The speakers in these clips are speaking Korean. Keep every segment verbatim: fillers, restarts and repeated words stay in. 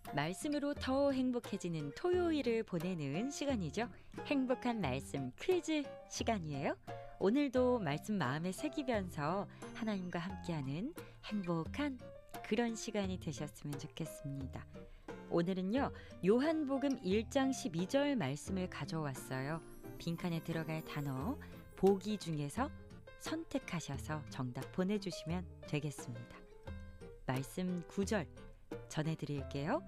말씀으로 더 행복해지는 토요일을 보내는 시간이죠. 행복한 말씀 퀴즈 시간이에요. 오늘도 말씀 마음에 새기면서 하나님과 함께하는 행복한 그런 시간이 되셨으면 좋겠습니다. 오늘은요, 요한복음 일 장 십이 절 말씀을 가져왔어요. 빈칸에 들어갈 단어 보기 중에서 선택하셔서 정답 보내주시면 되겠습니다. 말씀 구 절 전해드릴게요.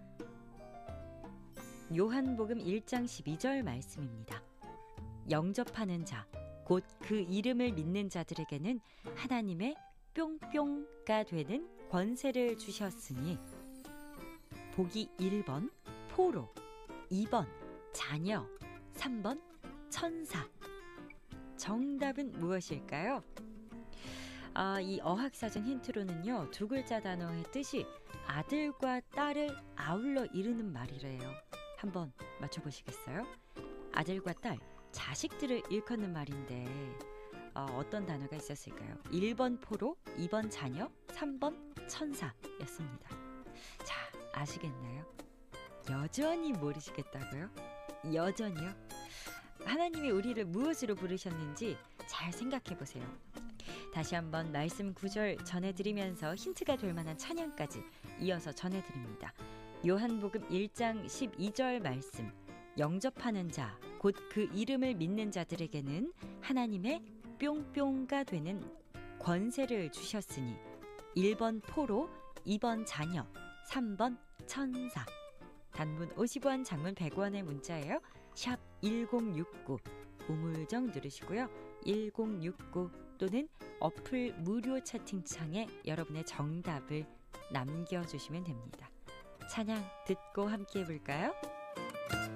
요한복음 일 장 십이 절 말씀입니다. 영접하는 자, 곧 그 이름을 믿는 자들에게는 하나님의 뿅뿅가 되는 권세를 주셨으니. 보기 일 번 포로, 이 번 자녀, 삼 번 천사. 정답은 무엇일까요? 아, 이 어학사전 힌트로는요, 두 글자 단어의 뜻이 아들과 딸을 아울러 이르는 말이래요. 한번 맞춰보시겠어요? 아들과 딸, 자식들을 일컫는 말인데 어, 어떤 단어가 있었을까요? 일 번 포로, 이 번 자녀, 삼 번 천사였습니다. 자, 아시겠나요? 여전히 모르시겠다고요? 여전히요? 하나님이 우리를 무엇으로 부르셨는지 잘 생각해 보세요. 다시 한번 말씀 구 절 전해드리면서 힌트가 될 만한 찬양까지 이어서 전해드립니다. 요한복음 일 장 십이 절 말씀. 영접하는 자, 곧 그 이름을 믿는 자들에게는 하나님의 뿅뿅가 되는 권세를 주셨으니. 일 번 포로, 이 번 자녀, 삼 번 천사. 단문 오십 원, 장문 백 원의 문자예요. 샵 일공육구 우물정 누르시고요. 일공육구 또는 어플 무료 채팅창에 여러분의 정답을 남겨주시면 됩니다. 찬양 듣고 함께 해볼까요?